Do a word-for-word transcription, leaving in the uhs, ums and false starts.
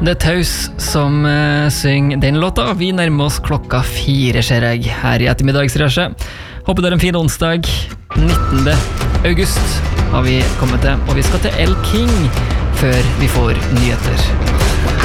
Det er Taus som uh, synger den låta. Vi nærmer oss klokka fire, ser jeg, her i ettermiddagsrasje. Håper det er en fin onsdag. nittende august har vi kommet til, og vi skal til El King før vi får nyheter.